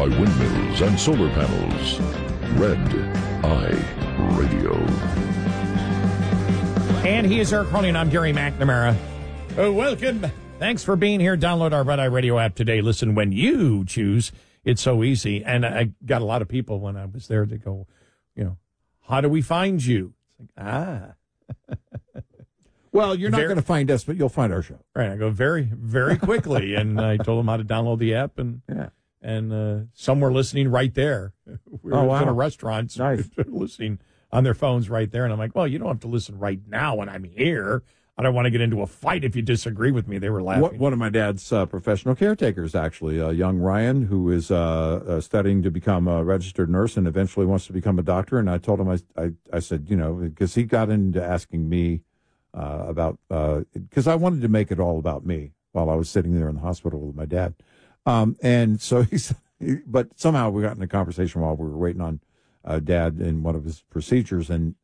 by windmills and solar panels. Red Eye Radio. And he is Eric Harley, and I'm Gary McNamara. Welcome. Thanks for being here. Download our Red Eye Radio app today. Listen when you choose. It's so easy. And I got a lot of people when I was there to go, how do we find you? It's like, Well, you're not going to find us, but you'll find our show. Right. I go very, very quickly. And I told them how to download the app. And some were listening right there. We were in a restaurant. Nice. Listening on their phones right there. And I'm like, well, you don't have to listen right now when I'm here. I don't want to get into a fight if you disagree with me. They were laughing. One of my dad's professional caretakers, actually, young Ryan, who is studying to become a registered nurse and eventually wants to become a doctor. And I told him, I said, because he got into asking me about, because I wanted to make it all about me while I was sitting there in the hospital with my dad. And so but somehow we got in a conversation while we were waiting on Dad in one of his procedures. And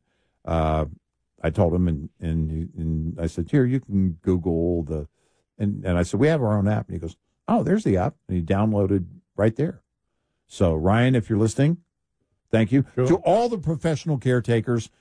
I told him, and I said, here, you can Google and I said, we have our own app. And he goes, oh, there's the app. And he downloaded right there. So, Ryan, if you're listening, thank you. Sure. To all the professional caretakers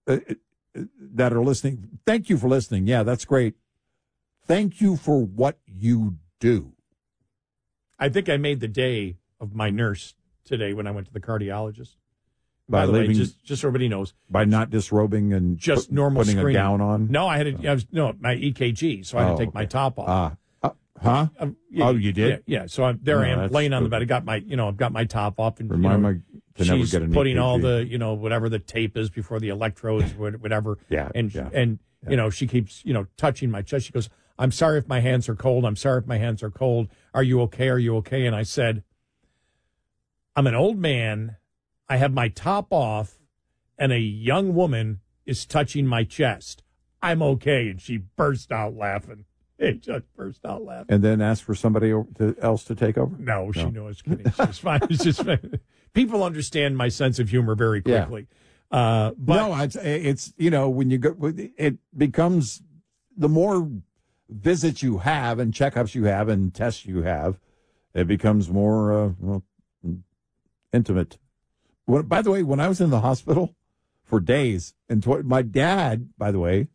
that are listening, thank you for listening. Yeah, that's great. Thank you for what you do. I think I made the day of my nurse today when I went to the cardiologist. By the leaving, way, just so everybody knows, by not disrobing and just normal putting screening. A gown on. No, I had my EKG, so I had to take my top off. Huh? Yeah, oh, you did? Yeah. So I am laying on the bed. I got I've got my top off, and remind me to never she's get an putting EKG. all the whatever the tape is before the electrodes, whatever. And she keeps touching my chest. She goes, "I'm sorry if my hands are cold. I'm sorry if my hands are cold. Are you okay? Are you okay?" And I said, "I'm an old man. I have my top off, and a young woman is touching my chest. I'm okay." And she burst out laughing. It just burst out laughing. And then asked for somebody else to take over? No, she knew I was kidding. It's fine. It's just fine. People understand my sense of humor very quickly. Yeah. But it's when you go, it becomes the more visits you have and checkups you have and tests you have, it becomes more intimate. By the way, when I was in the hospital for days, and my dad, by the way,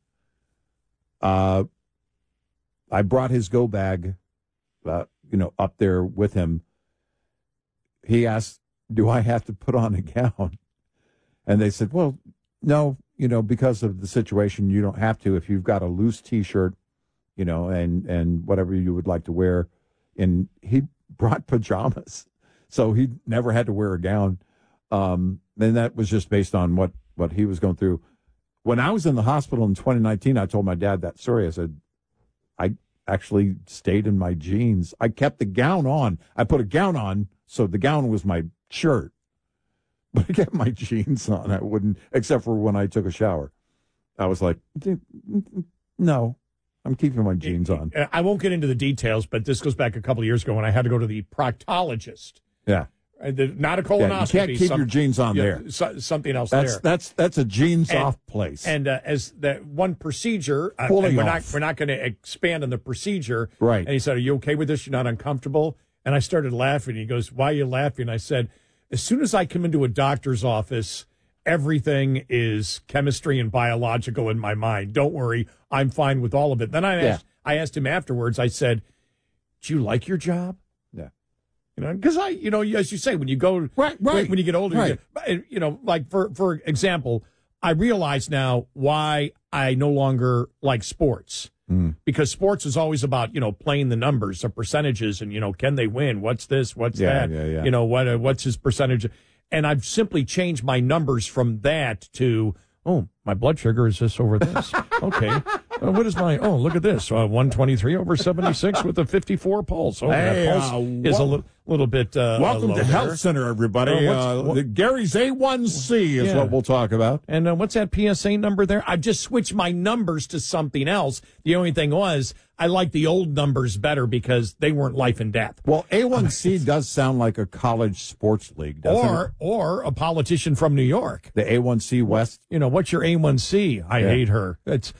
I brought his go bag, up there with him. He asked, "Do I have to put on a gown?" And they said, "Well, no, because of the situation, you don't have to. If you've got a loose T-shirt, and whatever you would like to wear." And he brought pajamas, so he never had to wear a gown. And that was just based on what he was going through. When I was in the hospital in 2019, I told my dad that story. I said, I actually stayed in my jeans. I kept the gown on. I put a gown on, so the gown was my shirt. But I kept my jeans on. I wouldn't, except for when I took a shower. I was like, no, I'm keeping my jeans on. I won't get into the details, but this goes back a couple of years ago when I had to go to the proctologist. Yeah. Not a colonoscopy. You can't keep your jeans on there. Something else there. That's a jeans off place. And as that one procedure, we're not going to expand on the procedure. Right. And he said, "Are you okay with this? You're not uncomfortable?" And I started laughing. He goes, "Why are you laughing?" I said, "As soon as I come into a doctor's office, everything is chemistry and biological in my mind. Don't worry, I'm fine with all of it." Then I asked him afterwards. I said, "Do you like your job?" Because as you say, when you go, right. when you get older, right. Like for example, I realize now why I no longer like sports. Because sports is always about, playing the numbers, the percentages, and, can they win? What's this? What's that? Yeah. What's his percentage? And I've simply changed my numbers from that to, my blood sugar is this over this. Okay. What is look at this. 123 over 76 with a 54 pulse. That pulse is a little bit welcome low to there. Health Center, everybody. Gary's A1C is what we'll talk about. And what's that PSA number there? I've just switched my numbers to something else. The only thing was, I like the old numbers better because they weren't life and death. Well, A1C does sound like a college sports league, doesn't it? Or a politician from New York. The A1C West? What's your A1C? I hate her. It's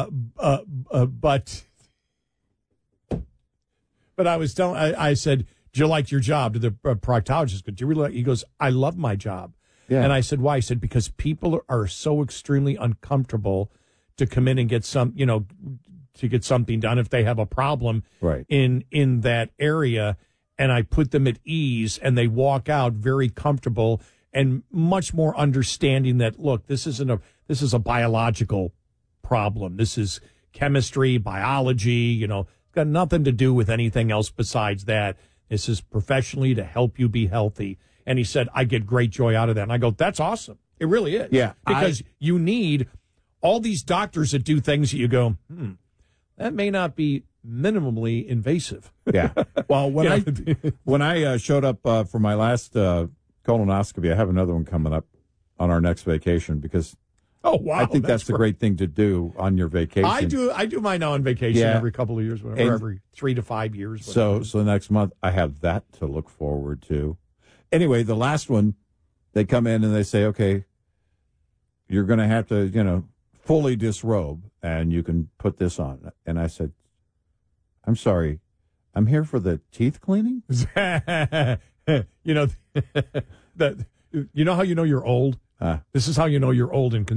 but I was telling, I said, do you like your job? To the proctologist, do you really like? He goes, I love my job. Yeah. And I said, why? He said, because people are so extremely uncomfortable to come in and get to get something done if they have a problem in that area. And I put them at ease, and they walk out very comfortable and much more understanding that, look, this is a biological problem. This is chemistry, biology, got nothing to do with anything else besides that. This is professionally to help you be healthy. And he said, I get great joy out of that. And I go, that's awesome. It really is. Yeah. Because you need all these doctors that do things that you go, that may not be minimally invasive. Yeah. Well, when I showed up for my last colonoscopy, I have another one coming up on our next vacation because I think that's a great thing to do on your vacation. I do mine on vacation every couple of years, or every 3 to 5 years. So next month I have that to look forward to. Anyway, the last one, they come in and they say, okay, you're going to have to, fully disrobe and you can put this on. And I said, I'm sorry, I'm here for the teeth cleaning? How you know you're old? This is how you know you're old and